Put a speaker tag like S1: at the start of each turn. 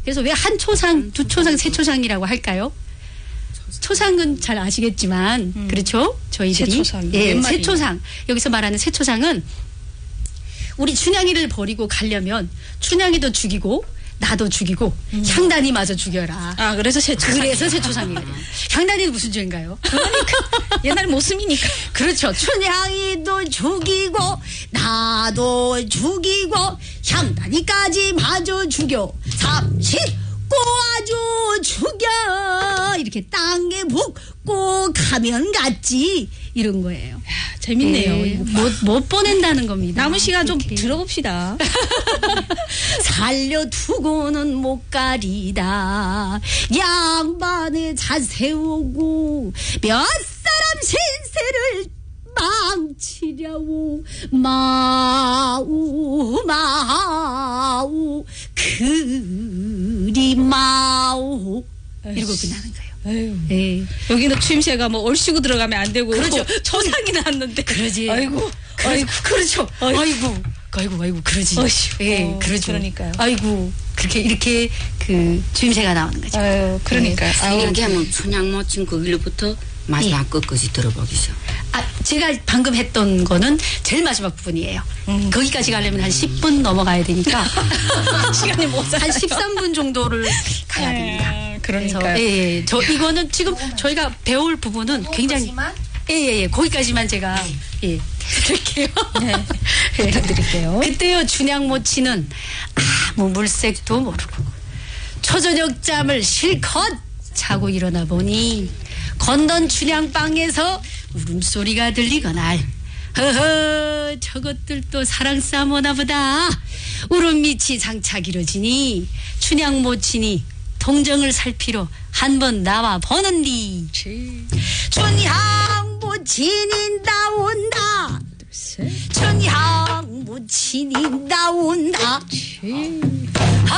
S1: 그래서 왜 한 초상, 두 초상, 세 초상이라고 할까요? 초상은 잘 아시겠지만 그렇죠? 저희들이
S2: 세초상.
S1: 예, 세초상. 여기서 말하는 세초상은 우리 춘향이를 버리고 가려면 춘향이도 죽이고 나도 죽이고 향단이 마저 죽여라.
S2: 아, 그래서 세초상.
S1: 그래서 세초상이거든요. 향단이는 무슨 죄인가요?
S2: 옛날 모습이니까.
S1: 그렇죠. 춘향이도 죽이고 나도 죽이고 향단이까지 마저 죽여 30고 아주 죽여 이렇게 땅에 붓고 가면 갔지 이런 거예요.
S2: 재밌네요.
S1: 예, 못 보낸다는 겁니다.
S2: 남은 시간 좀
S1: 이렇게.
S2: 들어봅시다.
S1: 살려두고는 못 가리다 양반에 자세우고 몇 사람 신세를 망치려고 마우 그리 마우 이러고 끝나는 거예요.
S2: 아유.
S1: 예.
S2: 여기는 추임새가 뭐 얼씨구 들어가면 안 되고.
S1: 그렇죠.
S2: 초상이 나왔는데.
S1: 그러지.
S2: 아이고.
S1: 아이고, 그렇죠.
S2: 아이고.
S1: 아이고, 그러지.
S2: 어휴.
S1: 예, 그러죠.
S2: 그러니까요.
S1: 아이고, 이렇게 그 주임새가 나오는 거죠.
S2: 아유, 그러니까요. 아유.
S3: 이렇게 하면 춘향 모친 그 일부터 마지막 끝까지 들어보기죠.
S1: 제가 방금 했던 거는 제일 마지막 부분이에요. 거기까지 가려면 한 10분 넘어가야 되니까.
S2: 시간이 모자라요.
S1: 한 13분 정도를 가야 됩니다.
S2: 그러니까요.
S1: 그래서, 예. 이거는 지금 저희가 배울 부분은 굉장히. 예. 거기까지만 제가, 예. 드릴게요.
S2: 네. 부탁드릴게요.
S1: 그때요, 춘향 모치는 아무 물색도 모르고 초저녁 잠을 실컷 자고 일어나 보니 건넌 춘향방에서 울음소리가 들리거날 허허 저것들도 사랑싸움 오나 보다 울음 밑이 장차 길어지니 춘향 모친이 동정을 살피러 한번 나와 보는디 춘향 모친이 나온다 춘향 모친이 나온다